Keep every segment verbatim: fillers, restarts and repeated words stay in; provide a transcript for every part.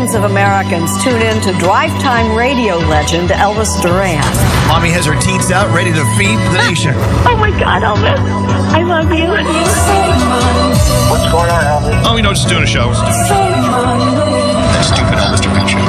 Millions of Americans tune in to drive time radio legend Elvis Duran. Mommy has her teats out, ready to feed the nation. Oh my God, Elvis. I love you. What's going on, Elvis? Oh, you know, just doing a show. That stupid Elvis Duran show.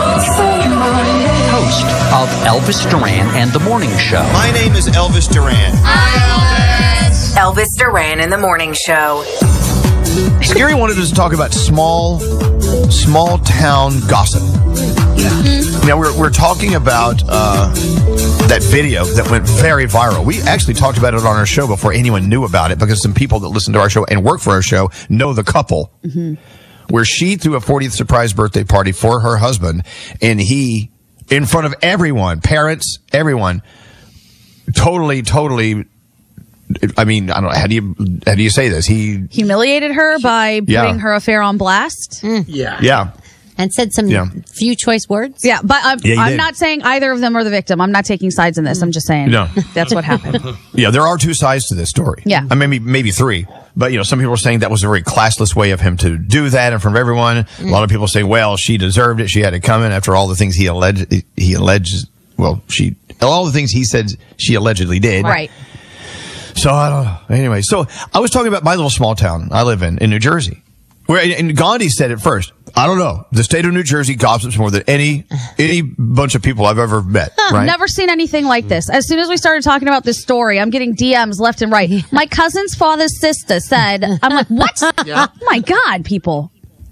Host of Elvis Duran and the Morning Show. My name is Elvis Duran. Hi, Elvis. Elvis Duran and the Morning Show. Scary wanted us to talk about small, small town gossip. Yeah. Now we're we're talking about uh, that video that went very viral. We actually talked about it on our show before anyone knew about it, because some people that listen to our show and work for our show know the couple. Mm-hmm. Where she threw a fortieth surprise birthday party for her husband, and he, in front of everyone, parents, everyone, totally, totally. I mean, I don't know. How do you how do you say this? He humiliated her by putting yeah. her affair on blast. Mm. Yeah, yeah, and said some yeah. few choice words. Yeah, but I'm, yeah, I'm did. not saying either of them are the victim. I'm not taking sides in this. Mm. I'm just saying no. that's what happened. Yeah, there are two sides to this story. Yeah, I mean, maybe maybe three. But, you know, some people are saying that was a very classless way of him to do that in front of everyone. Mm. A lot of people say, well, she deserved it. She had it coming after all the things he alleged, he alleged, well, she, all the things he said she allegedly did. Right. So, I don't know. Anyway, so I was talking about my little small town I live in, in New Jersey. Where, and Gandhi said it first. I don't know. The state of New Jersey gossips more than any any bunch of people I've ever met. Huh, right? Never seen anything like this. As soon as we started talking about this story, I'm getting D Ms left and right. My cousin's father's sister said, I'm like, what? Yeah. Oh my God, people.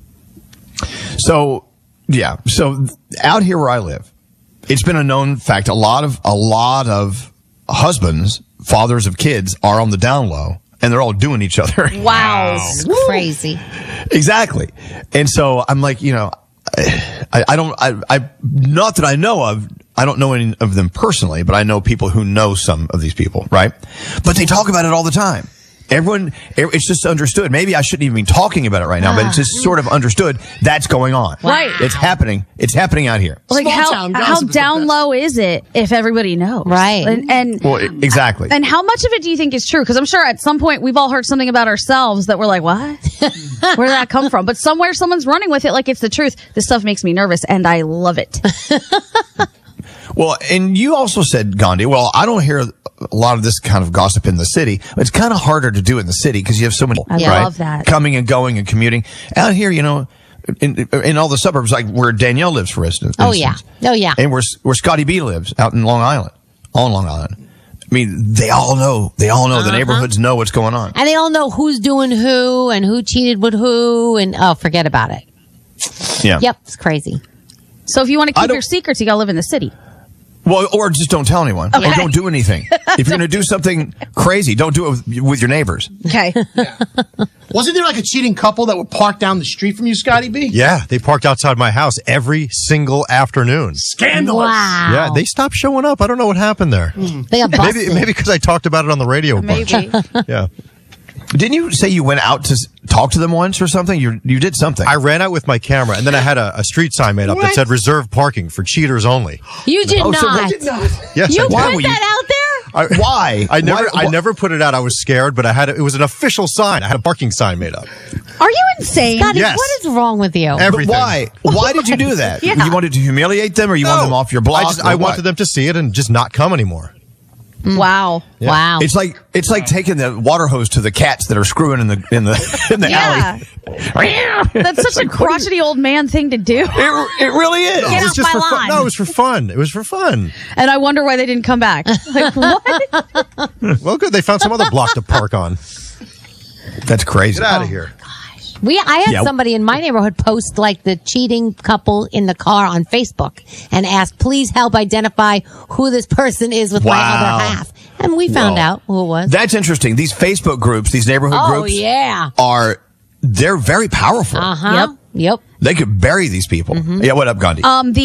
So, yeah. So out here where I live, it's been a known fact. A lot of, a lot of husbands, fathers of kids are on the down low. And they're all doing each other. Wow. It's crazy. Exactly. And so I'm like, you know, I, I don't, I, I, not that I know of, I don't know any of them personally, but I know people who know some of these people, right? But they talk about it all the time. Everyone, it's just understood. Maybe I shouldn't even be talking about it right now, but it's just sort of understood that's going on. Right. It's happening. It's happening out here. Like Small how town how gossip is the down best. low is it if everybody knows? Right. And, and Well, exactly. and how much of it do you think is true? Because I'm sure at some point we've all heard something about ourselves that we're like, what? Where did that come from? But somewhere someone's running with it like it's the truth. This stuff makes me nervous, and I love it. Well, and you also said, Gandhi, well, I don't hear a lot of this kind of gossip in the city. It's kind of harder to do in the city because you have so many I right, love that. coming and going and commuting. Out here, you know, in, in all the suburbs, like where Danielle lives, for instance. Oh, yeah. Oh, yeah. And where, where Scotty B lives, out in Long Island, on Long Island. I mean, they all know. They all know. Uh-huh. The neighborhoods know what's going on. And they all know who's doing who and who cheated with who. And, oh, forget about it. Yeah. Yep. It's crazy. So if you want to keep your secrets, you got to live in the city. Well, or just don't tell anyone. Okay. Or don't do anything. If you're going to do something crazy, don't do it with, with your neighbors. Okay. Yeah. Wasn't there like a cheating couple that would park down the street from you, Scotty B? Yeah, they parked outside my house every single afternoon. Scandalous. Wow. Yeah, they stopped showing up. I don't know what happened there. Mm. They got busted. Maybe maybe because I talked about it on the radio a bunch. Maybe. Yeah. Didn't you say you went out to s- talk to them once or something? You you did something. I ran out with my camera, and then I had a, a street sign made up What? that said "reserved parking for cheaters only." You did Oh, so not. what did not- Yes, You I did. Why put were that you- out there? I, Why? I never, Why- I why- never put it out. I was scared, but I had a, it was an official sign. I had a parking sign made up. Are you insane? Scotty, Yes. what is wrong with you? But Everything. why? Why did you do that? Yeah. You wanted to humiliate them, or you wanted them off your block? I, just, or I what? wanted them to see it and just not come anymore. Wow. Yeah. Wow. It's like it's like taking the water hose to the cats that are screwing in the in the in the Yeah. alley. That's such a crotchety old man thing to do. It, it really is. Get It was off just my for fun. lawn. No, it was for fun. It was for fun. And I wonder why they didn't come back. Like, what? Well, good. They found some other block to park on. That's crazy. Get out of here. We, I had Yeah. somebody in my neighborhood post like the cheating couple in the car on Facebook and ask, please help identify who this person is with my Wow. other half. And we found Whoa. out who it was. That's interesting. These Facebook groups, these neighborhood oh, groups, yeah. are they're very powerful. Uh huh. Yep. Yep. They could bury these people. Yeah, what up, Gandhi? Um, the